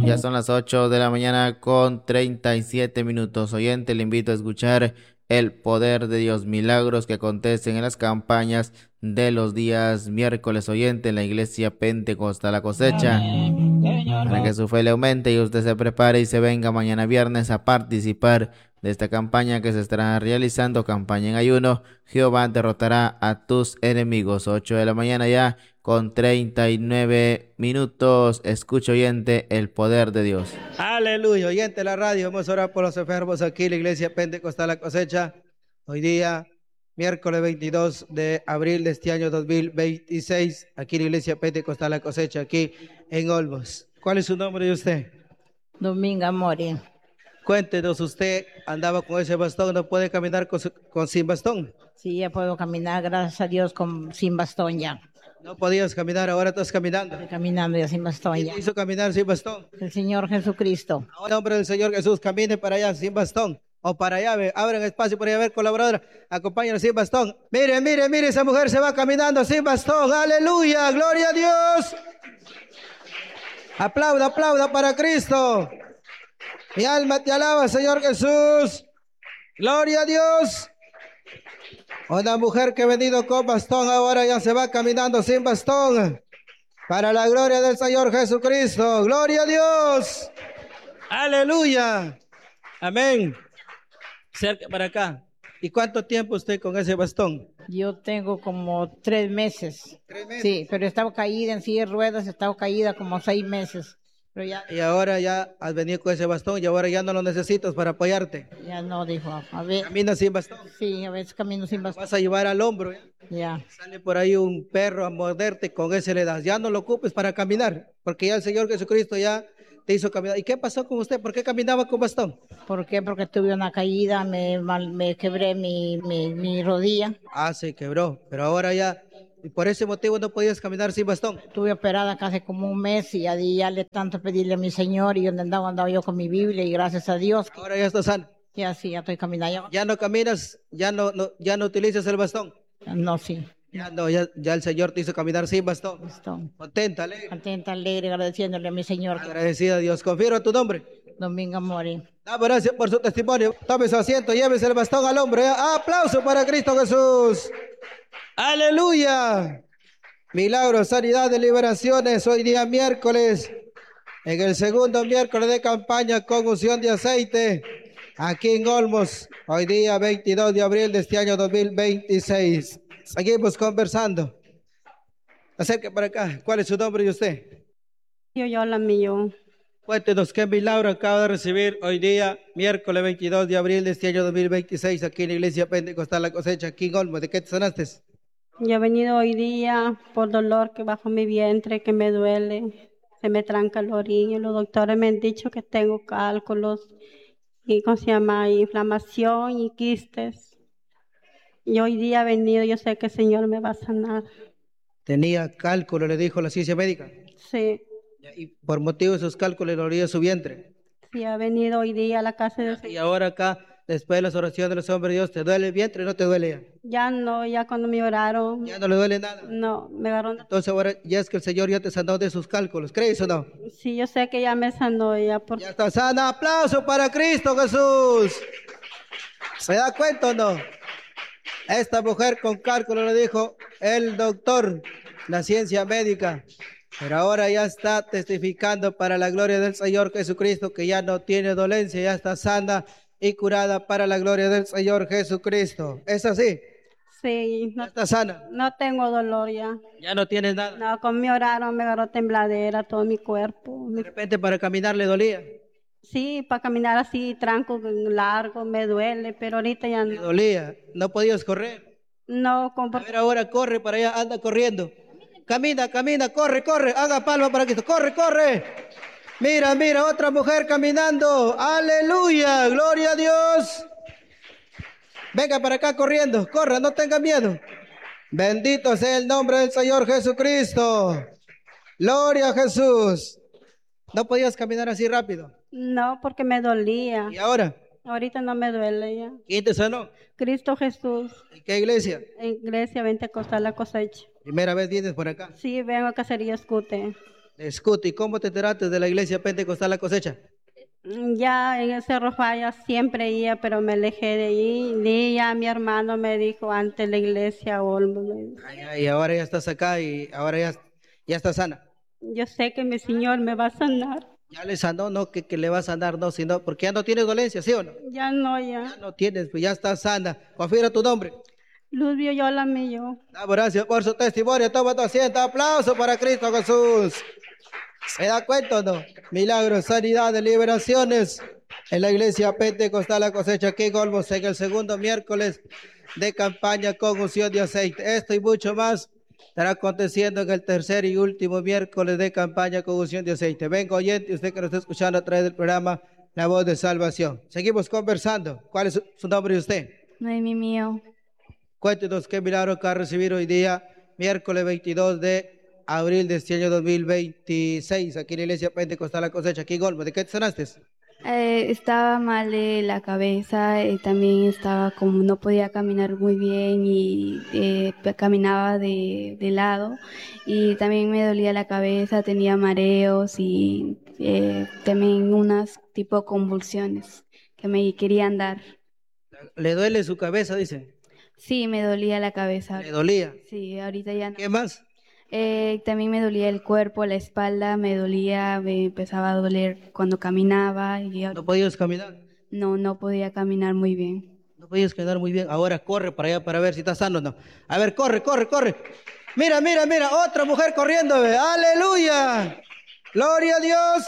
Ya son las 8 de la mañana con 37 minutos. Oyente, le invito a escuchar el poder de Dios, milagros que acontecen en las campañas de los días miércoles. Oyente, en la iglesia Pentecostal La Cosecha, para que su fe le aumente y usted se prepare y se venga mañana viernes a participar de esta campaña que se estará realizando, campaña en ayuno. Jehová derrotará a tus enemigos. 8 de la mañana ya con 39 minutos. Escucha, oyente, el poder de Dios. Aleluya, oyente de la radio, vamos a orar por los enfermos aquí en la iglesia Pentecostal La Cosecha. Hoy día, miércoles 22 de abril de este año 2026, aquí en la iglesia Pentecostal La Cosecha, aquí en Olmos. ¿Cuál es su nombre de usted? Dominga Mori. Cuéntenos, usted andaba con ese bastón, no puede caminar sin bastón. Sí, ya puedo caminar, gracias a Dios, sin bastón ya. No podías caminar, ahora estás caminando. Estoy caminando ya sin bastón ¿Quién ya. te hizo caminar sin bastón? El Señor Jesucristo. En nombre del Señor Jesús, camine para allá sin bastón. O para allá, abran espacio por allá, a ver, colaboradora, acompáñanos sin bastón. Mire, mire, mire, esa mujer se va caminando sin bastón. Aleluya, gloria a Dios. Aplauda, aplauda para Cristo. Mi alma te alaba, Señor Jesús. Gloria a Dios. Una mujer que ha venido con bastón ahora ya se va caminando sin bastón. Para la gloria del Señor Jesucristo. Gloria a Dios. Aleluya. Amén. Cerca para acá. ¿Y cuánto tiempo usted con ese bastón? Yo tengo como 3 meses. 3 meses. Sí, pero he estado caída en silla de ruedas, he estado caída como 6 meses. Pero ya, Y ahora ya has venido con ese bastón y ahora ya no lo necesitas para apoyarte. ya no, dijo. A ver, Camina sin bastón. sí, a veces camino sin bastón. Vas a llevar al hombro. Ya. Sale por ahí un perro a morderte, con ese le das. Ya no lo ocupes para caminar, porque ya el Señor Jesucristo ya te hizo caminar. ¿Y qué pasó con usted? ¿Por qué caminaba con bastón? ¿Por qué? Porque tuve una caída, me quebré mi rodilla. Ah, se quebró, pero ahora ya, y por ese motivo no podías caminar sin bastón. Estuve operada casi como un mes y ya le tanto pedirle a mi Señor y donde andaba yo con mi Biblia y gracias a Dios. Ahora ya estás sano. Ya sí, ya estoy caminando. Ya no caminas, ya no utilizas el bastón. No, sí. Ya no, ya el Señor te hizo caminar sin bastón. Contenta, alegre. Contenta, alegre, agradeciéndole a mi Señor. Agradecida a Dios. Confirma tu nombre. Dominga Mori. Damos gracias por su testimonio. Tome su asiento, llévese el bastón al hombre. Aplauso para Cristo Jesús. Aleluya. Milagros, sanidad, de liberaciones. Hoy día miércoles, en el segundo miércoles de campaña con unción de aceite, aquí en Olmos, hoy día 22 de abril de este año 2026. Seguimos conversando. Acerque para acá. ¿Cuál es su nombre y usted? Yo la mío. Cuéntenos qué milagro acaba de recibir hoy día, miércoles 22 de abril de este año 2026, aquí en la iglesia Pentecostal La Cosecha, aquí en Olmos. ¿De qué te sanaste? Yo he venido hoy día por dolor que bajo mi vientre, que me duele, se me tranca la orilla. Los doctores me han dicho que tengo cálculos y, ¿cómo se llama? Inflamación y quistes. Y hoy día he venido, yo sé que el Señor me va a sanar. Tenía cálculo, le dijo la ciencia médica. Sí. Y por motivo de esos cálculos le dolía su vientre. Sí, he venido hoy día a la casa del Señor. Y ahora acá, después de las oraciones de los hombres de Dios, ¿te duele el vientre o no te duele ya? Ya no, ya cuando me oraron. ¿Ya no le duele nada? No, me agarró. Entonces ahora ya es que el Señor ya te sanó de sus cálculos, ¿crees o no? Sí, yo sé que ya me sanó ya. Ya está sana. Aplauso para Cristo Jesús. ¿Se da cuenta o no? Esta mujer con cálculo le dijo el doctor, la ciencia médica, pero ahora ya está testificando para la gloria del Señor Jesucristo que ya no tiene dolencia, ya está sana y curada para la gloria del Señor Jesucristo. ¿Es así? Sí, no, ¿Ya está sana? no tengo dolor ya. ¿Ya no tienes nada? No, con mi oraron me agarró tembladera todo mi cuerpo. De repente para caminar le dolía. Sí, para caminar así, tranco largo, me duele, pero ahorita ya Le no. dolía, no podías correr. No, A ver, ahora corre para allá, anda corriendo. Camina, camina, corre, corre, haga palma para Cristo, corre, corre. Mira, mira, otra mujer caminando. Aleluya, gloria a Dios. Venga para acá corriendo, corra, no tenga miedo. Bendito sea el nombre del Señor Jesucristo. Gloria a Jesús. ¿No podías caminar así rápido? No, porque me dolía. ¿Y ahora? Ahorita no me duele ya. ¿Quién te sanó? Cristo Jesús. ¿En qué iglesia? En Iglesia Pentecostal La Cosecha. Primera vez vienes por acá. Sí, vengo a Cacería Escute. De Escuti. ¿Y cómo te enteraste de la iglesia Pentecostal La Cosecha? Ya en el Cerro Falla siempre iba, pero me alejé de ahí. Y ya mi hermano me dijo antes la iglesia Olmo. Y ahora ya estás acá y ahora ya estás sana. Yo sé que mi Señor me va a sanar. Ya le sanó, no que le va a sanar, no, sino porque ya no tienes dolencia, ¿sí o no? Ya no, Ya ya. no tienes, pues ya estás sana. Confía tu nombre. Luz vio yo la mío. Damos gracias por su testimonio. Toma tu asiento. Aplauso para Cristo Jesús. ¿Se da cuenta o no? Milagros, sanidades, liberaciones en la iglesia Pentecostal La Cosecha aquí en Olmos en el segundo miércoles de campaña con unción de aceite. Esto y mucho más estará aconteciendo en el tercer y último miércoles de campaña con unción de aceite. Venga oyente, usted que nos está escuchando a través del programa La Voz de Salvación. Seguimos conversando. ¿Cuál es su nombre de usted? Noemí mío. Cuéntenos qué milagro que ha recibido hoy día, miércoles 22 de abril de este año 2026, aquí en la iglesia Pentecostal La Cosecha, aquí en Olmos. ¿De qué te sanaste? Estaba mal de la cabeza, también estaba como no podía caminar muy bien y caminaba de lado y también me dolía la cabeza, tenía mareos y también unas tipo convulsiones que me querían dar. ¿Le duele su cabeza, dice? Sí, me dolía la cabeza. ¿Le dolía? Sí, ahorita ya no. ¿Qué más? También me dolía el cuerpo, la espalda, me dolía, me empezaba a doler cuando caminaba y ¿No podías caminar? no podía caminar muy bien. No podías caminar muy bien. Ahora corre para allá para ver si está sano o no. A ver, corre, corre, corre. Mira, mira, mira, otra mujer corriendo. Ve. ¡Aleluya! ¡Gloria a Dios!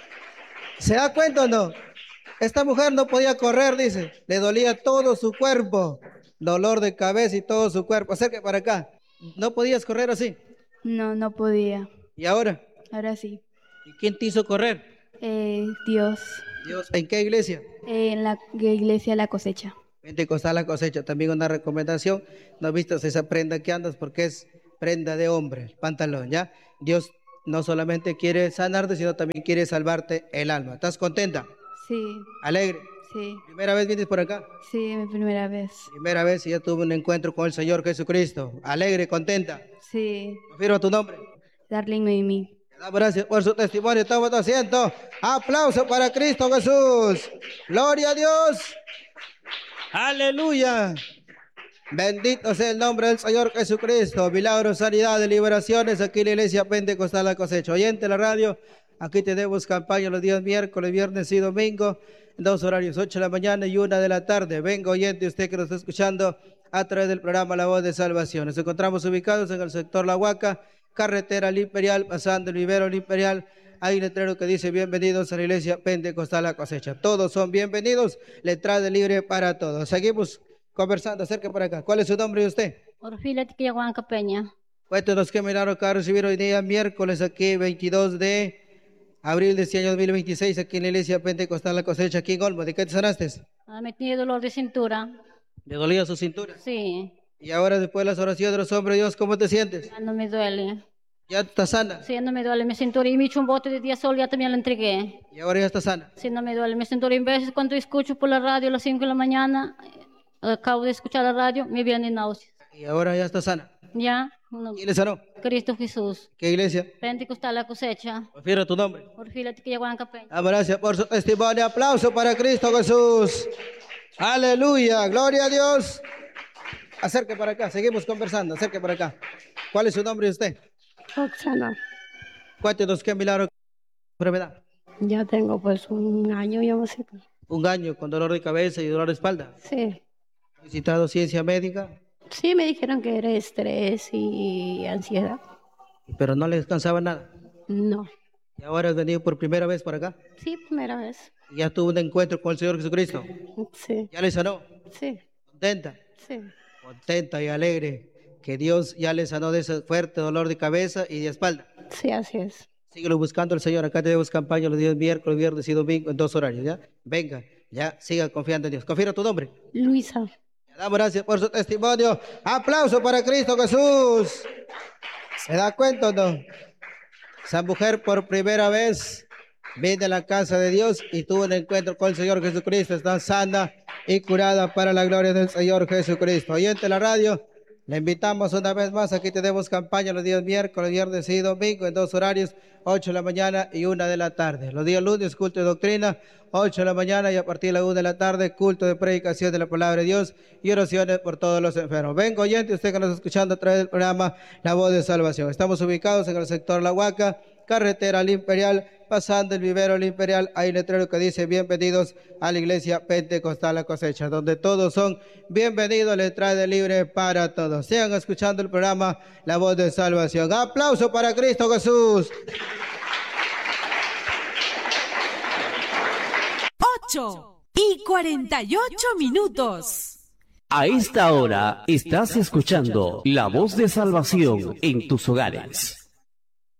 ¿Se da cuenta o no? Esta mujer no podía correr, dice. Le dolía todo su cuerpo. Dolor de cabeza y todo su cuerpo. Acerca para acá. ¿No podías correr así? No podía. ¿Y ahora? Ahora sí. ¿Y quién te hizo correr? Dios, Dios. ¿En qué iglesia? en la iglesia La Cosecha. Pentecostal La Cosecha. También una recomendación. No vistas esa prenda que andas porque es prenda de hombre, el pantalón, ¿ya? Dios no solamente quiere sanarte, sino también quiere salvarte el alma. ¿Estás contenta? Sí, ¿Alegre? sí, ¿Primera vez vienes por acá? sí, mi primera vez. Primera vez y ya tuve un encuentro con el Señor Jesucristo. ¿Alegre, contenta? Sí, Confirma tu nombre. Darling Noemí. Damos gracias por su testimonio. Toma tu asiento. Aplauso para Cristo Jesús. Gloria a Dios. Aleluya. Bendito sea el nombre del Señor Jesucristo. Milagros, sanidades, liberaciones. Aquí en la iglesia Pentecostal La Cosecha. Oyente de la radio. Aquí tenemos campaña los días miércoles, viernes y domingo. En dos horarios, 8 de la mañana y 1 de la tarde. Venga oyente usted que nos está escuchando a través del programa La Voz de Salvación. Nos encontramos ubicados en el sector La Huaca, carretera al Imperial, pasando el vivero al Imperial. Hay un letrero que dice bienvenidos a la iglesia Pentecostal La Cosecha. Todos son bienvenidos, la entrada libre para todos. Seguimos conversando acerca por acá. ¿Cuál es su nombre de usted? Orfila Tiquiahuanca Peña. Cuéntenos qué milagro que ha recibido hoy día miércoles aquí 22 de abril de este año 2026 aquí en la iglesia Pentecostal La Cosecha aquí en Olmos. ¿De qué te sanaste? Me tenía dolor de cintura. ¿Le dolía su cintura? Sí, Y ahora después de las oraciones de los hombres de Dios, ¿cómo te sientes? ya no me duele. ¿Ya estás sana? Sí, no me duele mi cintura. Y me eché un bote de diazol, ya también lo entregué. ¿Y ahora ya estás sana? Sí, no me duele mi cintura. Y a veces cuando escucho por la radio a las 5 de la mañana, acabo de escuchar la radio, me vienen náuseas. ¿Y ahora ya estás sana? Ya, no, ¿Quién le sanó? Cristo Jesús. ¿Qué iglesia? Pentecostal La Cosecha. Refiero tu nombre. Orfila Tiquiahuanca Peña. Damos gracias por su testimonio. Aplauso para Cristo Jesús. Aleluya. Gloria a Dios. Acerque para acá. Seguimos conversando. Acerque para acá. ¿Cuál es su nombre de usted? Roxana, Cuéntenos qué milagro, enfermedad. ya tengo pues un año, ya no sé. Un año con dolor de cabeza y dolor de espalda. Sí, ¿Ha visitado ciencia médica? sí me dijeron que era estrés y ansiedad. Pero no le descansaba nada. No, Y ahora has venido por primera vez por acá. sí, primera vez. Y ya tuvo un encuentro con el Señor Jesucristo. Sí, Ya le sanó. sí, Contenta. sí. Contenta y alegre. Que Dios ya le sanó de ese fuerte dolor de cabeza y de espalda. Sí, así es. Síguelo buscando el Señor. Acá tenemos campaña los días miércoles, viernes y domingo en 2 horarios. ¿Ya? Venga, ya, siga confiando en Dios. Confía tu nombre. Luisa. Le damos gracias por su testimonio. Aplauso para Cristo Jesús. ¿Se da cuenta o no? Esa mujer por primera vez viene a la casa de Dios y tuvo un encuentro con el Señor Jesucristo. Está sana y curada para la gloria del Señor Jesucristo. Oyente de la radio, Le invitamos una vez más, aquí tenemos campaña los días miércoles, viernes y domingo en 2 horarios, 8 de la mañana y 1 de la tarde. Los días lunes, culto de doctrina, 8 de la mañana y a partir de la 1 de la tarde, culto de predicación de la palabra de Dios y oraciones por todos los enfermos. Venga oyente, usted que nos está escuchando a través del programa La Voz de Salvación. Estamos ubicados en el sector La Huaca, carretera al Imperial, pasando el vivero al Imperial. Hay un letrero que dice: bienvenidos a la iglesia Pentecostal La Cosecha, donde todos son bienvenidos, la entrada es libre para todos. Sigan escuchando el programa La Voz de Salvación. Aplauso para Cristo Jesús. 8:48. A esta hora estás escuchando La Voz de Salvación en tus hogares.